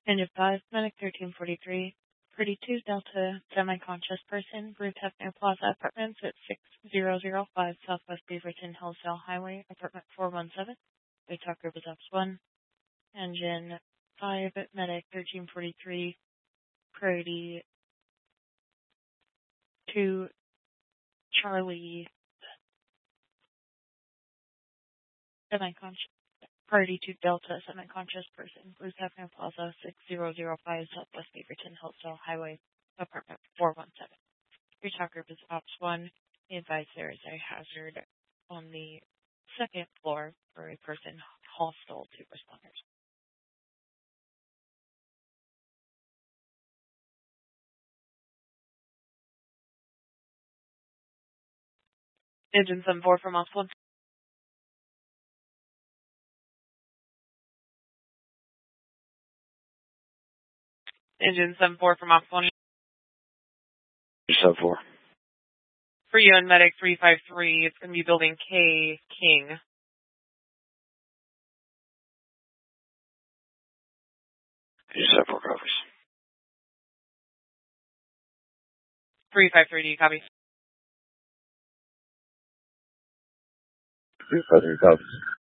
Engine 5, Medic 1343, Pretty 2 Delta, semi-conscious person, Ruth Hefner Plaza Apartments at 6005 Southwest Beaverton Hillsdale Highway, Apartment 417. Talk group is Ops 1. Engine 5, Medic 1343, Pretty 2 Charlie, semi-conscious. Party 2 Delta, semi-conscious person, Bruce Hefner Plaza, 6005 Southwest Beaverton Hillsdale Highway, Apartment 417. Your talk group is Ops 1. Be advised there is a hazard on the second floor for a person hostile to responders. Engine 74 from Ops 1. Engine 74 from Ops 1. Sub 4. For you and Medic 353, it's going to be building K King. Sub 4 copies. 353, do you copy? 353 copies.